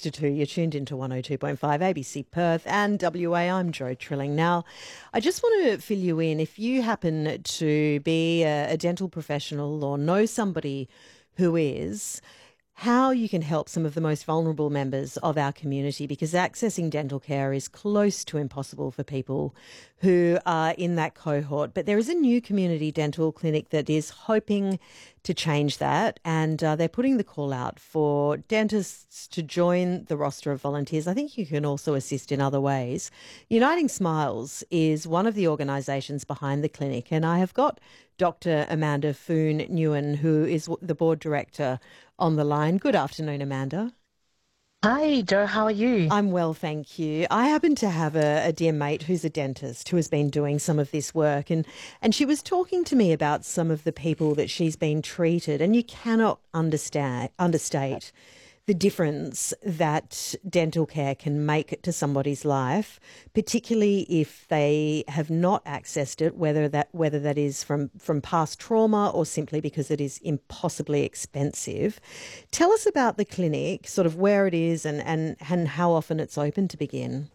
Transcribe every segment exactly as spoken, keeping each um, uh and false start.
to two. You're tuned into one oh two point five A B C Perth and W A. I'm Jo Trilling. Now, I just want to fill you in. If you happen to be a, a dental professional or know somebody who is, how you can help some of the most vulnerable members of our community, because accessing dental care is close to impossible for people who are in that cohort. But there is a new community dental clinic that is hoping to change that, and uh, they're putting the call out for dentists to join the roster of volunteers. I think you can also assist in other ways. Uniting Smiles is one of the organisations behind the clinic, and I have got Doctor Amanda Foon Nguyen, who is the board director, on the line. Good afternoon, Amanda. Hi, Jo. How are you? I'm well, thank you. I happen to have a, a dear mate who's a dentist who has been doing some of this work, and, and she was talking to me about some of the people that she's been treated, and you cannot understand understate the difference that dental care can make to somebody's life, particularly if they have not accessed it, whether that whether that is from, from past trauma or simply because it is impossibly expensive. Tell us about the clinic, sort of where it is and, and, and how often it's open to begin.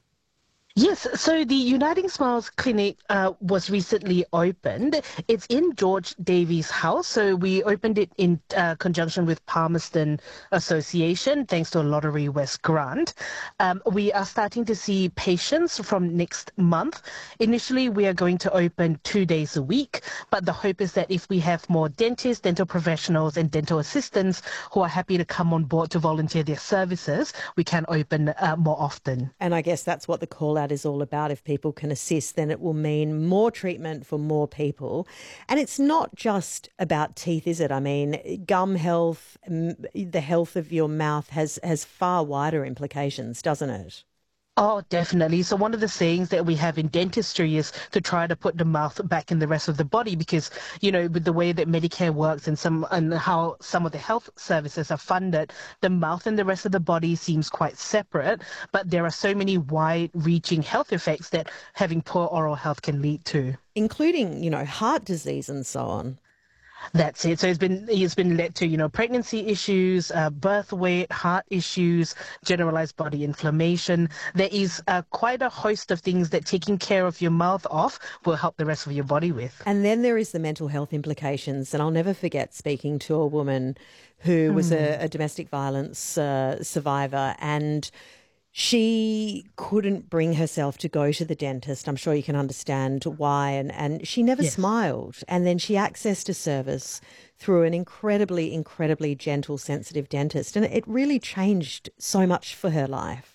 Yes, so the Uniting Smiles Clinic uh, was recently opened. It's in George Davies House. So we opened it in uh, conjunction with Palmerston Association, thanks to a Lottery West grant. Um, we are starting to see patients from next month. Initially, we are going to open two days a week, but the hope is that if we have more dentists, dental professionals and dental assistants who are happy to come on board to volunteer their services, we can open uh, more often. And I guess that's what the call out is all about. If people can assist, then it will mean more treatment for more people. And it's not just about teeth, is it? I mean, gum health, the health of your mouth has, has far wider implications, doesn't it? Oh, definitely. So one of the sayings that we have in dentistry is to try to put the mouth back in the rest of the body because, you know, with the way that Medicare works and some and how some of the health services are funded, the mouth and the rest of the body seems quite separate. But there are so many wide-reaching health effects that having poor oral health can lead to. Including, you know, heart disease and so on. That's it. So it's been it's been led to, you know, pregnancy issues, uh, birth weight, heart issues, generalized body inflammation. There is uh, quite a host of things that taking care of your mouth off will help the rest of your body with. And then there is the mental health implications. And I'll never forget speaking to a woman who was mm. a, a domestic violence uh, survivor, and she couldn't bring herself to go to the dentist. I'm sure you can understand why. And, and she never yes. smiled. And then she accessed a service through an incredibly, incredibly gentle, sensitive dentist. And it really changed so much for her life.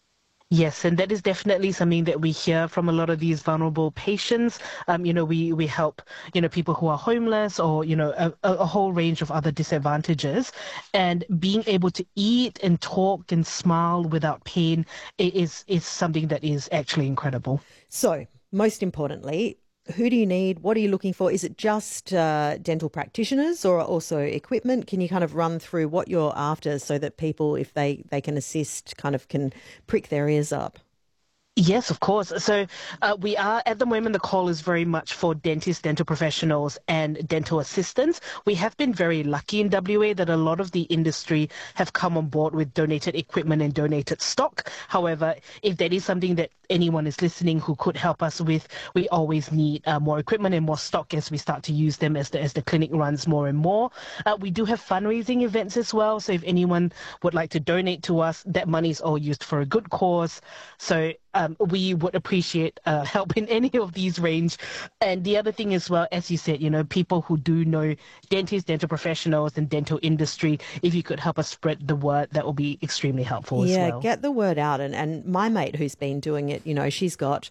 Yes, and that is definitely something that we hear from a lot of these vulnerable patients. Um, you know, we, we help, you know, people who are homeless or, you know, a, a whole range of other disadvantages. And being able to eat and talk and smile without pain is, is something that is actually incredible. So, most importantly, who do you need? What are you looking for? Is it just uh, dental practitioners or also equipment? Can you kind of run through what you're after so that people, if they, they can assist, kind of can prick their ears up? Yes, of course. So uh, we are, at the moment, the call is very much for dentists, dental professionals and dental assistants. We have been very lucky in W A that a lot of the industry have come on board with donated equipment and donated stock. However, if that is something that anyone is listening who could help us with, we always need uh, more equipment and more stock as we start to use them as the, as the clinic runs more and more. Uh, we do have fundraising events as well. So if anyone would like to donate to us, that money is all used for a good cause. So Um, we would appreciate uh, help in any of these range. And the other thing as well, as you said, you know, people who do know dentists, dental professionals and dental industry, if you could help us spread the word, that will be extremely helpful yeah, as well. Yeah, get the word out. And, and my mate who's been doing it, you know, she's got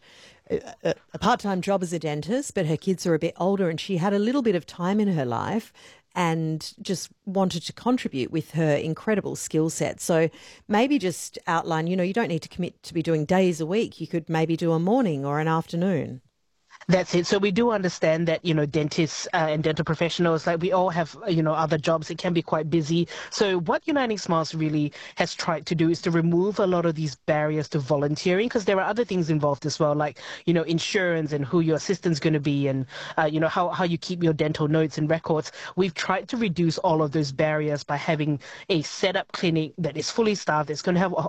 a, a part-time job as a dentist, but her kids are a bit older and she had a little bit of time in her life and just wanted to contribute with her incredible skill set. So maybe just outline, you know, you don't need to commit to be doing days a week. You could maybe do a morning or an afternoon. That's it. So we do understand that, you know, dentists uh, and dental professionals, like we all have, you know, other jobs. It can be quite busy. So what Uniting Smiles really has tried to do is to remove a lot of these barriers to volunteering, because there are other things involved as well, like, you know, insurance and who your assistant's going to be and, uh, you know, how, how you keep your dental notes and records. We've tried to reduce all of those barriers by having a set-up clinic that is fully staffed. It's going to have